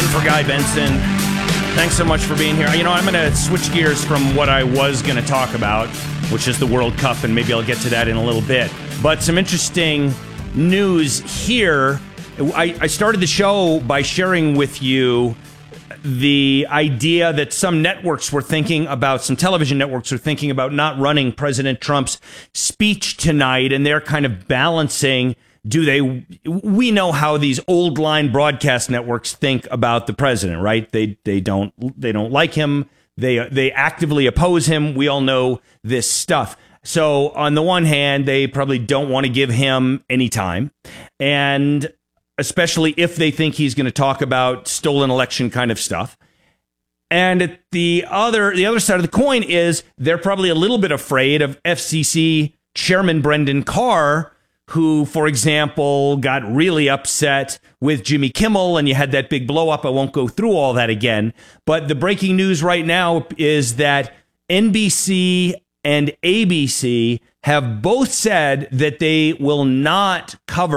for Guy Benson. Thanks so much for being here. You know, I'm going to switch gears from what I was going to talk about, which is the World Cup, and maybe I'll get to that in a little bit. But some interesting news here. I started the show by sharing with you the idea that some networks were thinking about, some television networks were thinking about not running President Trump's speech tonight, and they're kind of balancing, we know how these old line broadcast networks think about the president, right? They don't like him. They actively oppose him. We all know this stuff. So on the one hand, they probably don't want to give him any time, and especially if they think he's going to talk about stolen election kind of stuff. And at the other side of the coin is they're probably a little bit afraid of FCC Chairman Brendan Carr, who, for example, got really upset with Jimmy Kimmel, and you had that big blow up. I won't go through all that again. But the breaking news right now is that NBC and ABC have both said that they will not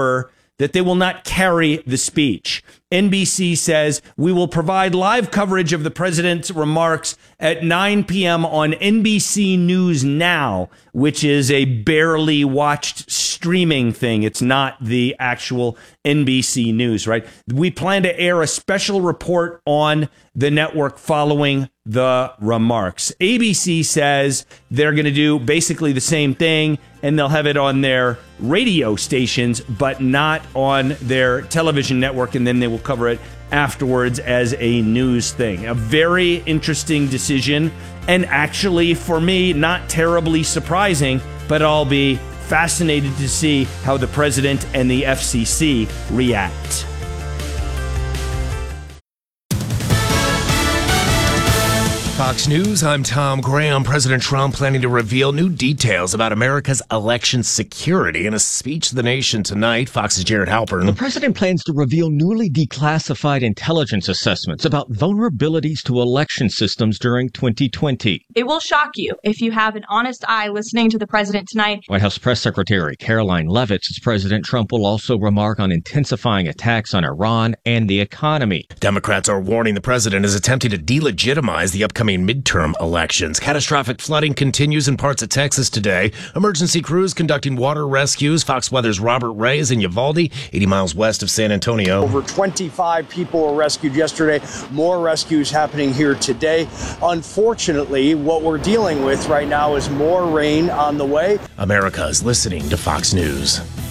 carry the speech. NBC says, we will provide live coverage of the president's remarks at 9 p.m. on NBC News Now, which is a barely watched streaming thing. It's not the actual NBC News, right? We plan to air a special report on the network following the remarks. ABC says they're going to do basically the same thing, and they'll have it on their radio stations, but not on their television network, and then they will cover it afterwards as a news thing. A very interesting decision, and actually, for me, not terribly surprising, but I'll be fascinated to see how the president and the FCC react. Fox News, I'm Tom Graham. President Trump planning to reveal new details about America's election security in a speech to the nation tonight. Fox's Jared Halpern. The president plans to reveal newly declassified intelligence assessments about vulnerabilities to election systems during 2020. It will shock you if you have an honest eye listening to the president tonight. White House Press Secretary Caroline Leavitt says President Trump will also remark on intensifying attacks on Iran and the economy. Democrats are warning the president is attempting to delegitimize the upcoming midterm elections. Catastrophic flooding continues in parts of Texas today. Emergency crews conducting water rescues. Fox Weather's Robert Ray is in Uvalde, 80 miles west of San Antonio. Over 25 people were rescued yesterday. More rescues happening here today. Unfortunately, what we're dealing with right now is more rain on the way. America is listening to Fox News.